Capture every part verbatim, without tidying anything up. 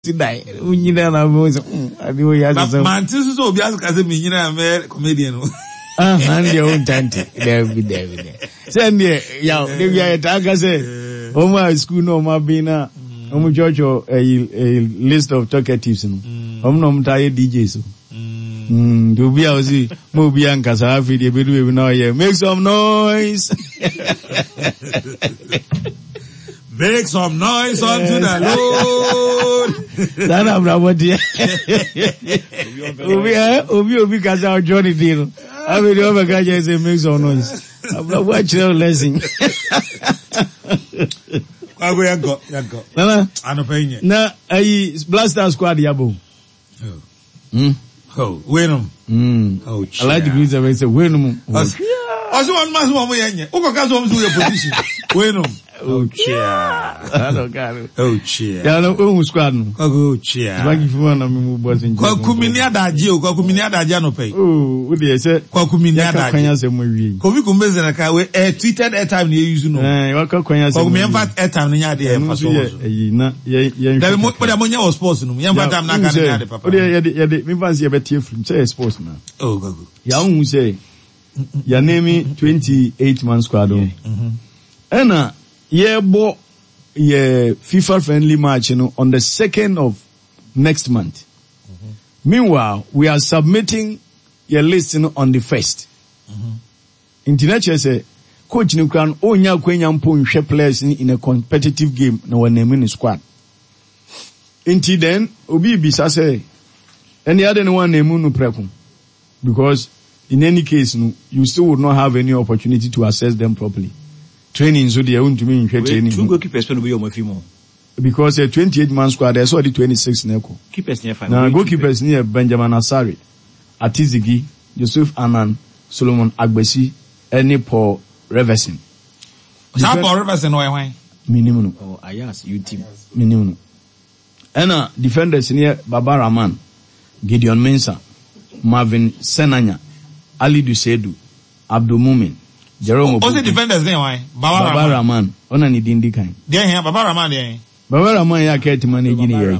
die. Unyina na mo so. Abi o ya so. Man tin so obi aska say me nyina me comedian no. Ah, and your own tante. There be there be there. Send there. Ya, dey we are taka say. Oma school no ma be na. Omo church a list of talkatives no. Omo no mtaye D J so. Mm, do be ozi mo bi ankasa afi dey be do we now here. Make some noise. Make some noise unto the Lord. That I'm not what here. Obi obi obi kasa Johnny deal. I will over guys say make some noise. I'm not watching your lesson. I go yango yango. Nana, ano penye. Na ai Blaster Squad yabo. Oh. Hmm. Oh, wenum. Hmm. Oh, I like the greens I say wenum. Oso one man so mo yenye. Uko kaso mo so your position. Wenum. Oh, cheer. I don't got it. Oh, cheer. Ya no o squad no. Oh, cheer. Bagi fuma na me mu boss in. Kwa kumini adaji o, kwa kumini adaji no pay. Oh, we dey say kwa kumini adaji. Kwanya se mo wi. Kofi kumbeze na ka we eh tweeted airtime na use no. Eh, wa ka kwanya se. Kwa kumini emfa airtime na nya de emfa so. Eh, na ye ye. Da mo da mo nya o sports no. Emfa time na ka na de papa. O dey ye ye dey me fancy ye betie film say sports na. Oh, go go. Ya hu say ya name twenty-eight man squad o. Mhm. Ena ye bo ye FIFA friendly match you know, on the second of next month. Mm-hmm. Meanwhile, we are submitting your list you know, on the first. Mm-hmm. International say coach no kan onya kwenya mpo nhwe players in a competitive game na we name in squad. Until then, obi bisa say any other one name no prekum because in any case no, you still would not have any opportunity to assess them properly. Training so they want to mean training. Two goalkeepers will be on my film. Because a twenty-eight man squad, I saw the twenty-six neko. Keepers near five. Now goalkeepers near Benjamin Asari, Atizigi, Yusuf Anan, Solomon Agbesi, any Paul Reverson. How Paul Reverson why why? Minimum. Oh, Ayas, you team. Minimum. And uh, defenders near Baba Rahman, Gideon Mensah, Marvin Senanya, Ali Dusedu, Abdul Mumin. Jerome. What's the defenders name why? Baba, Baba Rahman. Ona ni dindi kind. There here, Baba Rahman there. Baba Rahman ya keti manage ni ye.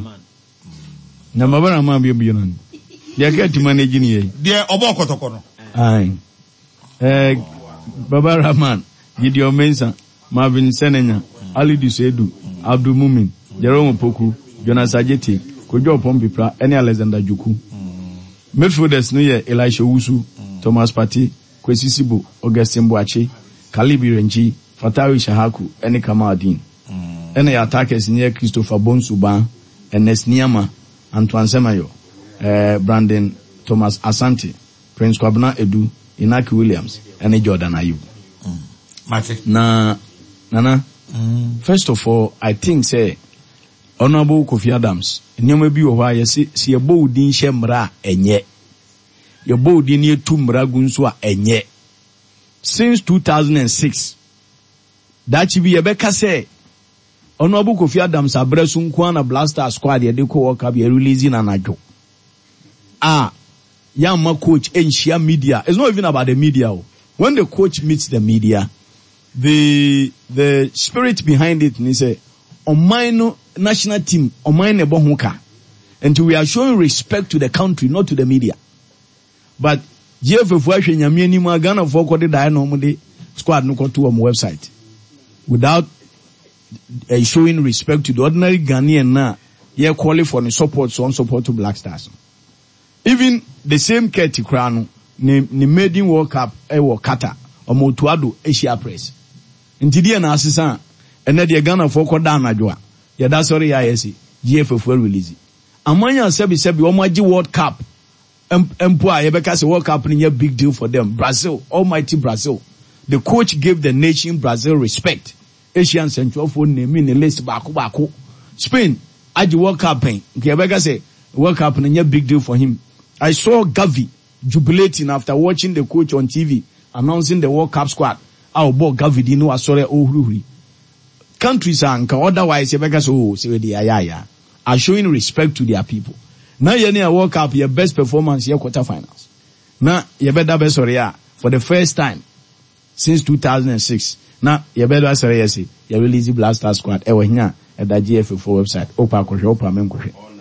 Na Baba Rahman bi bi non. Ya keti manage ni ye. There obo kotoko no. Ai. Eh Baba Rahman, Gideon Mensah, Marvin Senenya, Ali Dusedu, Abdul Mumin, Jerome Poku, Jonas Ajeti, Kojo Pompipra, any Alexander Juku. Midfielders no ye Elisha Wusu, Thomas Partey, Kwesi Sibo, Augustine Boache, Kalibi Renji, Fatawi Shahaku, ene Kamadin. Mm. Ene attackers near Christopher Bonsuba, Ernest Niama, Antoine Semayo, uh, Brandon Thomas Asante, Prince Kwabena Edu, Inaki Williams, ene Jordan Ayew. Mm. Mate. Na, Nana, mm. First of all, I think, say, Honorable Kofi Adams, nyoma bi wo hwa ye si si ebo udin hye mra enye. Ye bo udin ye tu mra gunso a enye. Since two thousand six, that chibi ye beka say Honorable Kofi Adams abresu nko na Blaster Squad ye de ko World Cup ye release na najo. Ah, yamma coach enhia media. It's not even about the media. When the coach meets the media, the the spirit behind it ni say on mine national team on mine ebo huka. And we are showing respect to the country, not to the media. But G F F wa hwe nyame ani ma Ghana for ko de dai no mo de squad no ko to on website without uh, showing respect to the ordinary Ghanaian na ye calling for the support so on support to Black Stars. Even the same Keti Krano ni ni maiden World Cup e wo Qatar o mo tuado Asia Press. Ntidi na asesa ene de Ghana for ko da anadwo a ye da sorry ya yesi G F F release. Amanya sebi sebi o maji World Cup empo a ye beka se World Cup ni big deal for them. Brazil, almighty Brazil. The coach gave the nation Brazil respect. Asian Central for name in the list bako bako. Spain aji World Cup pen. Ye beka se World Cup ni big deal for him. I saw Gavi jubilating after watching the coach on T V announcing the World Cup squad. Our boy Gavi di no asore ohuri. Countries are otherwise ye beka so say the ayaya are showing respect to their people. Now you need a World Cup your best performance your quarterfinals. Now you better be sorry for the first time since two thousand six. Now you better sorry say you release the Blaster Squad. Ewa hinya ɛda G F four website opa akɔhwɛ opa me nkɔhwɛ